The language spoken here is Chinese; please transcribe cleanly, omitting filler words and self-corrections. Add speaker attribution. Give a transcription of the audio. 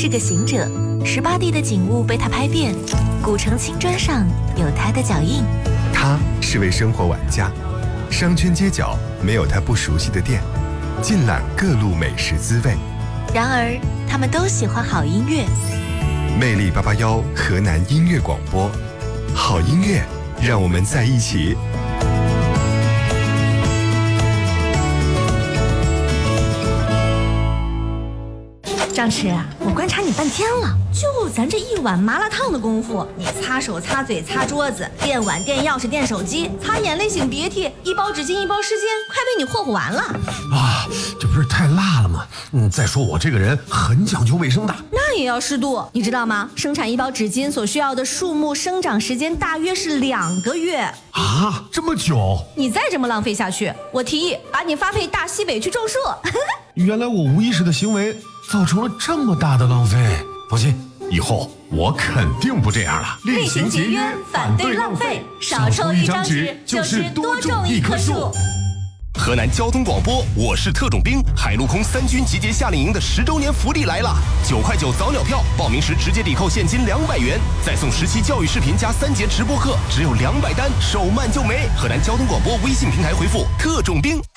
Speaker 1: 是个行者，18地的景物被他拍遍，古城青砖上有他的脚印。
Speaker 2: 他是位生活玩家，商圈街角没有他不熟悉的店，尽览各路美食滋味。
Speaker 1: 然而，他们都喜欢好音乐。
Speaker 2: 魅力881河南音乐广播，好音乐，让我们在一起。
Speaker 3: 张弛啊，我观察你半天了，就咱这一碗麻辣烫的功夫，你擦手、擦嘴、擦桌子，垫碗、垫钥匙、垫手机，擦眼泪、擤鼻涕，一包纸巾、一包湿巾，快被你霍霍完了
Speaker 4: 啊！这不是太辣了吗？再说我这个人很讲究卫生的，
Speaker 3: 那也要适度，你知道吗？生产一包纸巾所需要的树木生长时间大约是2个月
Speaker 4: 啊，这么久？
Speaker 3: 你再这么浪费下去，我提议把你发配大西北去种树。
Speaker 4: 原来我无意识的行为造成了这么大的浪费。放心，以后我肯定不这样了。
Speaker 3: 厉行节约，反对浪费，少抽一张纸就是多种一棵树。
Speaker 5: 河南交通广播，我是特种兵，海陆空3军集结夏令营的10周年福利来了！9块9早鸟票，报名时直接抵扣现金200元，再送10期教育视频加3节直播课，只有200单，手慢就没。河南交通广播微信平台回复特种兵。